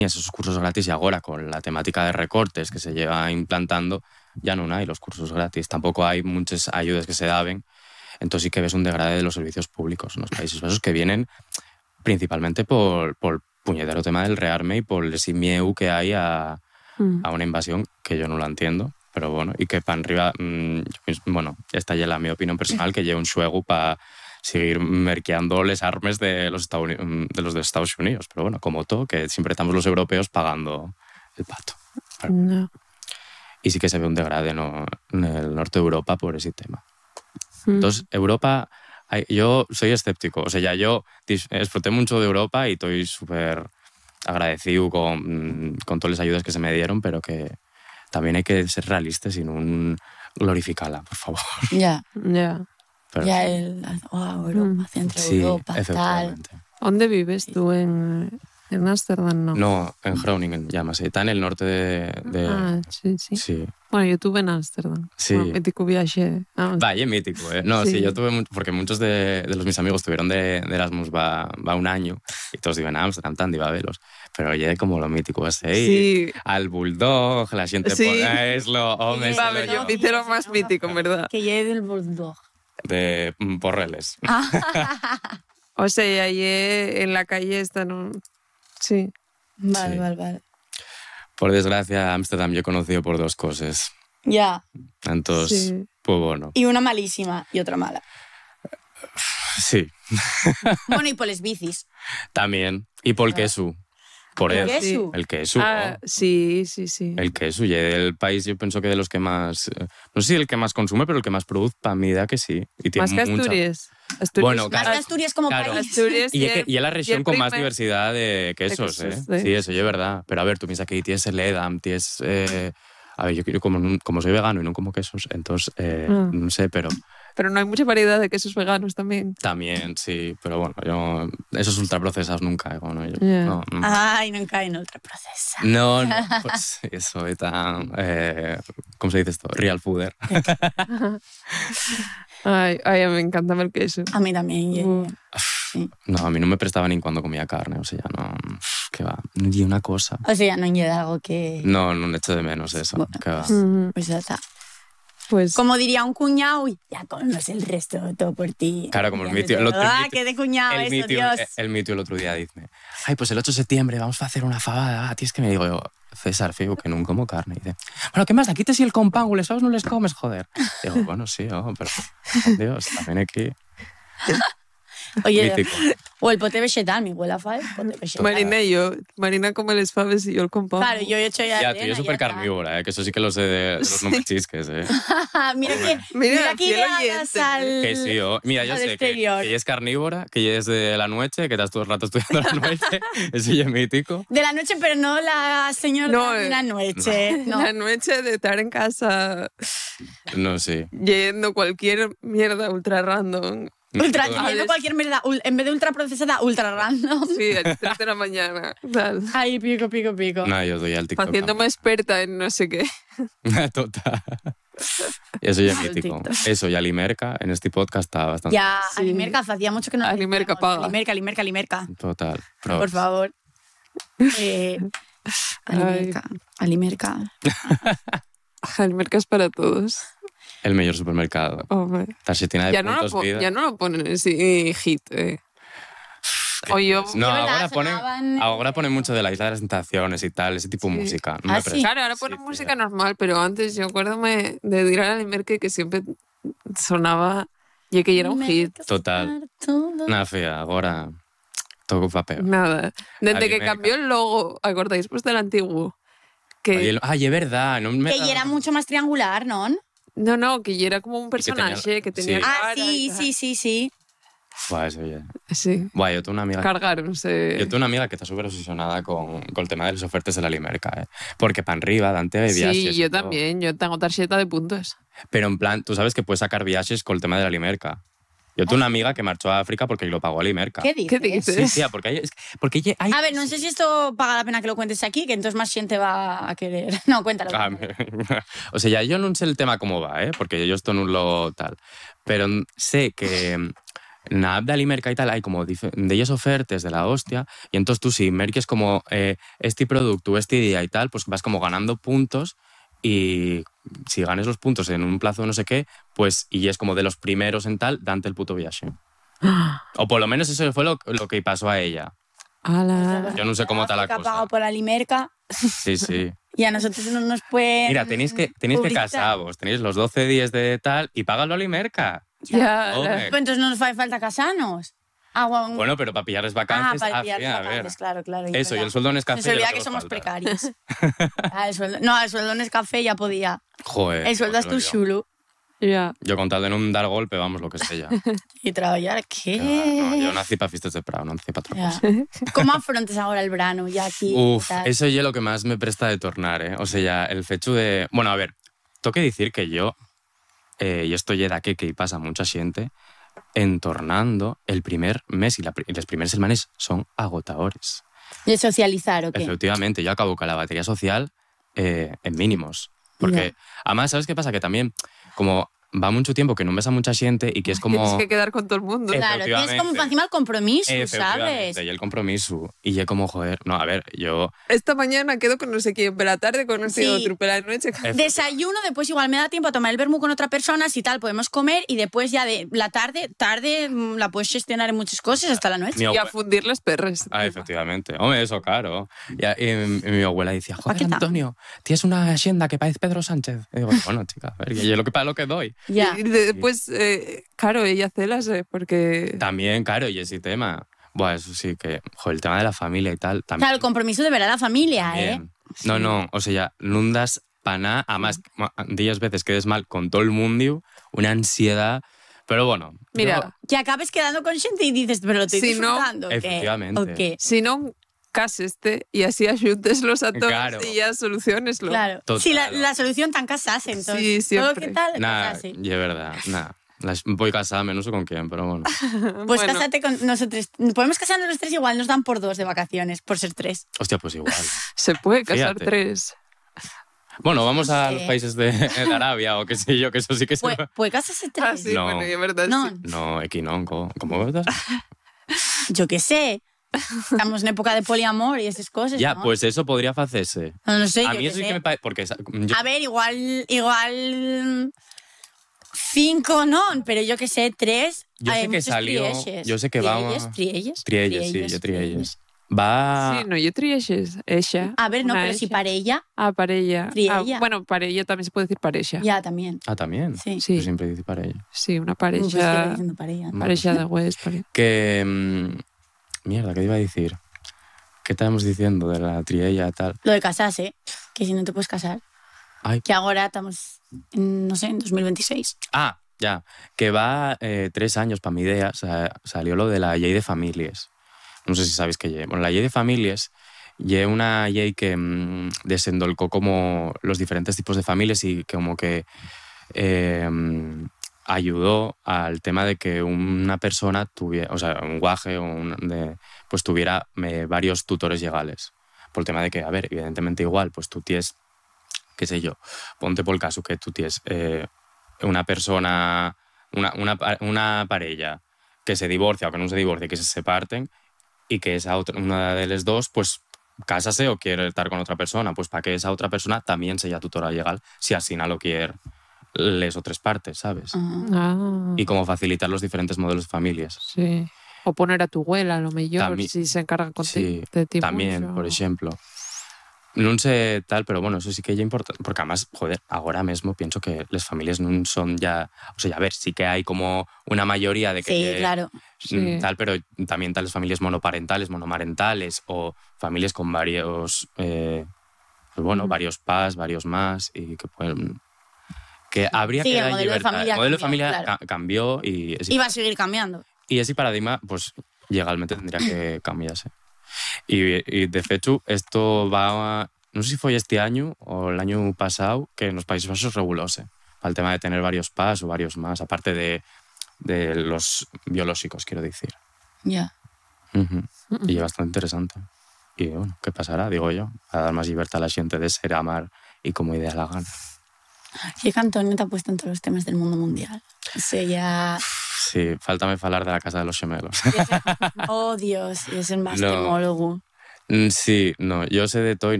esos cursos gratis y ahora con la temática de recortes que se lleva implantando ya no hay los cursos gratis, tampoco hay muchas ayudas que se daban, entonces sí que ves un degrade de los servicios públicos en los Países Bajos que vienen principalmente por puñetero tema del rearme y por ese miedo que hay a una invasión que yo no la entiendo, pero bueno, y que para arriba, bueno, esta ya es la mi opinión personal, que lleva un xuego para seguir merqueando les armes de los de Estados Unidos, pero bueno, como todo, que siempre estamos los europeos pagando el pato. No. Y sí que se ve un degrade en el norte de Europa por ese tema. Entonces, Europa, yo soy escéptico. O sea, ya yo disfruté mucho de Europa y estoy súper agradecido con todas las ayudas que se me dieron, pero que también hay que ser realistas y no glorificarla, por favor. Ya. Ya. Pero ya Europa, centro de Europa, tal. ¿Dónde vives tú? ¿En Ámsterdam, no? No, en Groningen, llámase. Está en el norte de... sí. Bueno, yo tuve en Ámsterdam. Sí. Mítico viaje. Vaya, mítico, ¿eh? No, sí, yo tuve... Porque muchos de mis amigos tuvieron de Erasmus va un año y todos iban a Ámsterdam, tan iba a verlos. Pero oye, como lo mítico ese. Sí. Al Bulldog, la gente es lo... yo hice lo más mítico, en verdad. Que llegue del Bulldog. De Porreles. O sea, y allí en la calle están... Sí. Vale. Por desgracia, Ámsterdam yo he conocido por dos cosas. Ya. Entonces, pues bueno. Y una malísima y otra mala. Sí. Bueno, y por las bicis. También. Y por el queso. Por ¿El él. queso? El queso. Sí. El queso. Y el país yo pienso que de los que más... No sé si el que más consume, pero el que más produce, para mi idea que sí. Y tiene más que Asturias. Bueno, más que Asturias como país. Asturias y es la región con más diversidad de quesos, Sí, eso es verdad. Pero a ver, tú piensas que tienes el Edam, tienes... a ver, yo quiero como soy vegano y no como quesos, entonces no sé, pero... Pero no hay mucha variedad de quesos veganos también. También, sí, pero bueno, yo esos ultraprocesados nunca hago, ¿no? No. Ay, nunca en ultraprocesados. No, pues eso es tan... ¿cómo se dice esto? Real fooder. Ay, me encanta el queso. A mí también. Sí. No, a mí no me prestaba ni cuando comía carne, o sea, ya no... ¿Qué va? Ni una cosa. O sea, no hay algo que... No echo de menos eso. Bueno, ¿qué va? Pues ya está. Pues, como diría un cuñado, ya conoce el resto, todo por ti. Claro, como el mi tío. Qué de cuñado eso, Dios. El mi tío el otro día dice, ay, pues el 8 de septiembre vamos a hacer una fabada. Tío, es que me digo yo, César, fijo, que no como carne. Y dice, bueno, ¿qué más da? Quítese el compángules, ¿sabes? No les comes, joder. Digo, bueno, sí, pero Dios, también aquí... Oye, mítico. O el pote vegetal, mi abuela fa el pote vegetal. Marina come les faves y yo el compángulo. Claro, yo he hecho ya... Ya, tú eres súper carnívora, que eso sí que lo sé de los no me chisques, Mira que llegas al... Que sí, mira, yo sé que ella es carnívora, que ella es de la noche, que estás todo el rato estudiando la noche, eso ya es mítico. De la noche, pero no la señora de la noche. No. La noche de estar en casa... No, sí. Yendo cualquier mierda ultra random... cualquier mierda, en vez de ultraprocesada, ultra random. Sí, a las 3 de la mañana. Tal. Ay, pico. No, yo doy al TikTok. Haciéndome experta en no sé qué. Total. Eso ya es mítico. Eso, y Alimerca, en este podcast está bastante... Ya, sí. Alimerca, hacía mucho que no... Alimerca paga. Alimerca. Total. Por favor. Alimerca. Alimerca es para todos. El mejor supermercado. Tarjetina de puntos vida. Ya no lo ponen en ese hit. Ahora ponen mucho de la Isla de las Tentaciones y tal, ese tipo de música. No sí. Claro, ahora ponen música normal, pero antes yo acuérdame de ir a la Merkel que siempre sonaba y que ya era un hit. Total. Nada fea, ahora todo papel. Nada. Desde que cambió el logo, ¿acordáis? Pues del antiguo. Ay, es verdad. Que ya era mucho más triangular, ¿no? No, que ya era como un personaje que tenía cara sí. Buah, eso ya. Sí. Buah, yo tengo una amiga... Cargáronse. Yo tengo una amiga que está súper obsesionada con el tema de las ofertas de la Alimerca, Porque para arriba, Dante de viajes... Sí, yo también. Yo tengo tarjeta de puntos. Pero en plan, tú sabes que puedes sacar viajes con el tema de la Alimerca. Yo tengo una amiga que marchó a África porque lo pagó Alimerca. ¿Qué dices? Sí, porque hay... A ver, no sé si esto paga la pena que lo cuentes aquí, que entonces más gente va a querer... No, cuéntalo. O sea, ya yo no sé el tema cómo va, Porque yo esto no lo tal. Pero sé que en la app de Alimerca y tal hay como de ellos ofertes de la hostia, y entonces tú si merques como este producto, este día y tal, pues vas como ganando puntos, y si ganes los puntos en un plazo de no sé qué, pues, y es como de los primeros en tal, dante el puto viaje. O por lo menos eso fue lo que pasó a ella. Ala. Yo no sé cómo está la Ha cosa. pagado por la Alimerca Sí, sí. y a nosotros no nos pueden. Mira, tenéis que publicitar. casaros, tenéis los 12 días de tal y págalo a Alimerca. Ya, Hombre. Pues entonces no nos hace falta casarnos. Bueno, pero para pillarles vacantes, para pillar a ver. vacantes, claro. Eso, y el sueldo en Nescafé. Se olvida es lo que os somos falta. precarios. El sueldo en Nescafé ya podía. Joder. El sueldo es tu pues lo digo. chulo. ya. Yo con tal de no dar golpe, vamos, lo que sé ya. Y trabajar, Que va, no, ¿qué? yo nací para fiestas de Prado, no nací para otra Ya. cosa. ¿Cómo afrontes ahora el verano ya aquí? Uf, tal? eso es lo que más me presta de tornar, ¿eh? O sea, ya el fecho de... Bueno, a ver, tengo que decir que yo, y esto ya da que pasa a mucha gente, entornando el primer mes y las primeras semanas son agotadores. ¿De socializar o qué? Efectivamente, yo acabo con la batería social en mínimos. Porque, además, ¿sabes qué pasa? Que también, como va mucho tiempo que no ves a mucha gente y que es como... Tienes que quedar con todo el mundo. Claro, tienes como Efectivamente. encima el compromiso, ¿sabes? Efectivamente, y el compromiso. Y yo como, joder, no, a ver, yo... Esta mañana quedo con no sé quién, pero la tarde con no sé Sí. otro, pero la noche... Desayuno, después igual me da tiempo a tomar el vermú con otra persona, si tal, podemos comer y después ya de la tarde la puedes gestionar en muchas cosas hasta la noche. Mi Y a abuela- fundir las perras. efectivamente. Hombre, eso, claro. Y mi abuela decía, joder, Paqueta. Antonio, tienes una hacienda que parece Pedro Sánchez. Y digo, bueno, chica, a ver, y yo para lo que doy. Ya. Y después, claro, ella celas, porque... También, claro, y ese tema. Bueno, eso sí que, joder, el tema de la familia y tal, también. Claro, el compromiso de ver a la familia, ¿eh? También. No, o sea, ya, no das para nada, además, 10 veces quedes mal con todo el mundo, una ansiedad, pero bueno. Mira, Que acabes quedando con gente y dices, pero lo estoy Si no, disfrutando. ¿o qué? efectivamente. ¿O qué? si no, caseste y así ayúdeslos a todos Claro. y ya solucioneslo. Claro. Total. Sí, la solución tan casarse, entonces. Sí, siempre. Todo que tal, Nada, casarse. y es verdad, nada. Voy a casarme, no sé con quién, pero bueno. Pues Bueno. cásate con nosotros. Podemos casarnos los tres igual, nos dan por 2 de vacaciones, por ser 3. Hostia, pues igual. Se puede casar Fíjate. 3. Bueno, vamos a Sí. los países de Arabia o qué sé yo, que eso sí que se... Puede casarse 3. Ah, sí, No. bueno, y es verdad. No, sí. No, equinonco. ¿Cómo estás? yo qué sé. Estamos en época de poliamor y esas cosas, Ya, ¿no? pues eso podría hacerse. No sé, A yo mí qué eso sí sé. que me parece... Porque yo- A ver, igual 5 no, pero yo que sé, 3. Yo sé que salió- yo sé que va- Trielles. Trielles, sí, yo Trielles. Va... Sí, no, yo trielles. Ella. A ver, no, una pero si ella. para ella, Ah, para ella. Triella. Bueno, para ella también se puede decir pareja. ya también. Ah, también. Sí. Sí. Yo siempre dice para ella. Sí, una Pues sigo pareja. diciendo para ella. Pareja de West. Que... mierda, ¿qué te iba a decir? ¿Qué estábamos diciendo de la triella y tal? Lo de casarse, que si no te puedes casar. Ay, Que ahora estamos, no sé, en 2026. ah, ya. Que va 3 años para mi idea. Salió lo de la ley de familias. No sé si sabéis que ley. Bueno, la ley de familias es una ley que desendolcó como los diferentes tipos de familias y como que ayudó al tema de que una persona tuviera, o sea, un guaje pues tuviera varios tutores legales. Por el tema de que, a ver, evidentemente igual, pues tú tienes, qué sé yo, ponte por el caso que tú tienes una persona, una parella que se divorcia o que no se divorcia, que se separten y que una de las dos, pues cásase o quiere estar con otra persona, pues para que esa otra persona también sea tutora legal, si así no lo quiere les o 3 partes, ¿sabes? Ah, Y cómo facilitar los diferentes modelos de familias. sí. O poner a tu abuela, a lo mejor, También- si se encarga Sí, de ti. también, mucho. por ejemplo. No sé tal, pero bueno, eso sí que es importante, porque además, joder, ahora mismo pienso que las familias no son ya... O sea, a ver, sí que hay como una mayoría de que... Sí, claro. Sí. Tal, pero también tales familias monoparentales, monomarentales o familias con varios... pues bueno, varios pas, varios más y que pueden... Que habría Sí, que el dar modelo de libertad. familia El modelo de cambió, familia claro. cambió y Y va a seguir cambiando. ese paradigma, pues, legalmente tendría que cambiarse. Y de hecho, esto va... No sé si fue este año o el año pasado que en los Países Bajos regulóse para el tema de tener varios pas o varios más, aparte de los biológicos, quiero decir. Ya. Ujú. Y es bastante interesante. Y bueno, ¿qué pasará? Digo yo, a dar más libertad a la gente de ser, amar y como idea la gana. Y es que Antonio te ha puesto en todos los temas del mundo mundial. O sea, ya... Sí, faltame falar de la Casa de los Gemelos. Oh, Dios, és el No. mastemòlogo. Sí, no, jo sé de tot